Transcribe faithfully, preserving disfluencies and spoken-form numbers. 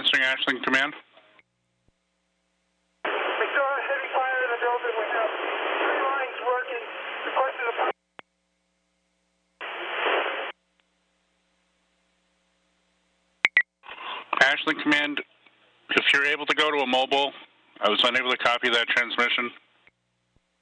answering Ashland Command. We saw heavy fire in the building. We have three lines working. Requesting a... Ashland Command, if you're able to go to a mobile, I was unable to copy that transmission.